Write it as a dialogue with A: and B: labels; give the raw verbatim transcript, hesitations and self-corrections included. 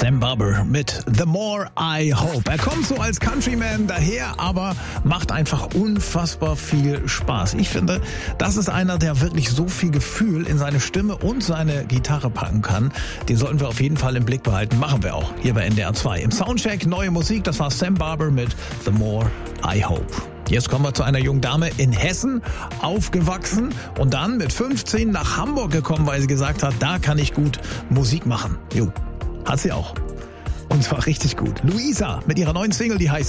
A: Sam Barber mit The More I Hope. Er kommt so als Countryman daher, aber macht einfach unfassbar viel Spaß. Ich finde, das ist einer, der wirklich so viel Gefühl in seine Stimme und seine Gitarre packen kann. Den sollten wir auf jeden Fall im Blick behalten. Machen wir auch hier bei N D R zwei. Im Soundcheck neue Musik, das war Sam Barber mit The More I Hope. Jetzt kommen wir zu einer jungen Dame in Hessen, aufgewachsen und dann mit fünfzehn nach Hamburg gekommen, weil sie gesagt hat, da kann ich gut Musik machen. Jo, hat sie auch. Und zwar richtig gut. Luisa mit ihrer neuen Single, die heißt